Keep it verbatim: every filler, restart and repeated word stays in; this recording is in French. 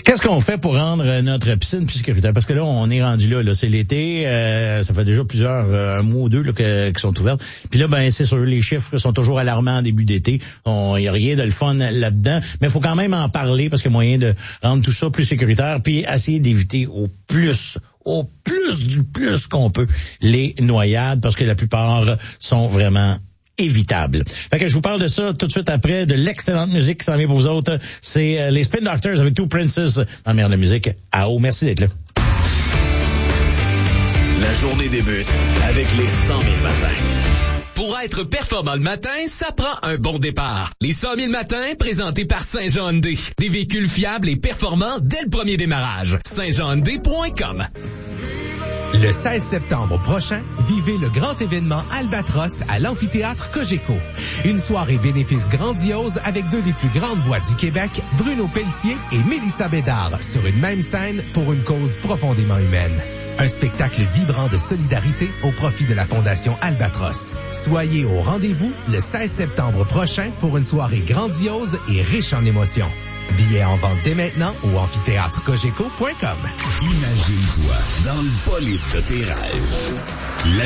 Qu'est-ce qu'on fait pour rendre notre piscine plus sécuritaire? Parce que là, on est rendu là. là c'est l'été. Euh, ça fait déjà plusieurs, euh, un mois ou deux là, que, qui sont ouvertes. Puis là, ben c'est sûr, les chiffres sont toujours alarmants en début d'été. Il n'y a rien de le fun là-dedans. Mais il faut quand même en parler parce qu'il y a moyen de rendre tout ça plus sécuritaire puis essayer d'éviter au plus au plus du plus qu'on peut les noyades parce que la plupart sont vraiment évitables. Fait que je vous parle de ça tout de suite après, de l'excellente musique qui s'en vient pour vous autres. C'est euh, les Spin Doctors avec Two Princes dans le meilleur de la musique. Ah oh, merci d'être là. La journée débute avec les cent mille matins. Pour être performant le matin, ça prend un bon départ. Les cent mille matins, présentés par Saint-Jean Hyundai. Des véhicules fiables et performants dès le premier démarrage. saint jean hyundai point com. Le seize septembre prochain, vivez le grand événement Albatros à l'amphithéâtre Cogeco. Une soirée bénéfice grandiose avec deux des plus grandes voix du Québec, Bruno Pelletier et Mélissa Bédard, sur une même scène pour une cause profondément humaine. Un spectacle vibrant de solidarité au profit de la Fondation Albatros. Soyez au rendez-vous le seize septembre prochain pour une soirée grandiose et riche en émotions. Billets en vente dès maintenant au amphithéâtre cogeco point com. Imagine-toi dans le bolide de tes rêves. La